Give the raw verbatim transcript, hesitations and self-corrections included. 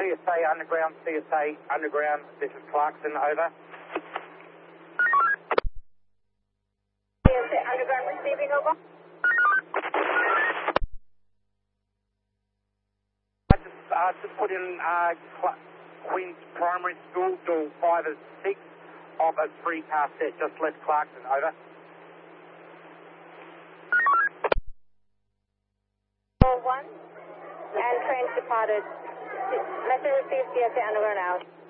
C S A Underground, C S A Underground, this is Clarkson, over. C S A Underground receiving, over. I just, uh, just put in uh, Queen's Primary School, door five and six of a three-car set, just left Clarkson, over. One, and train departed. Message received, C S A Underground out.